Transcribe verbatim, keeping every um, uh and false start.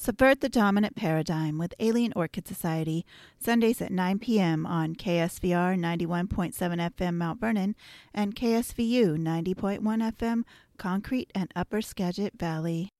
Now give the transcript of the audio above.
Subvert the Dominant Paradigm with Alien Orchid Society, Sundays at nine p.m. on K S V R ninety-one point seven F M Mount Vernon and K S V U ninety point one F M Concrete and Upper Skagit Valley.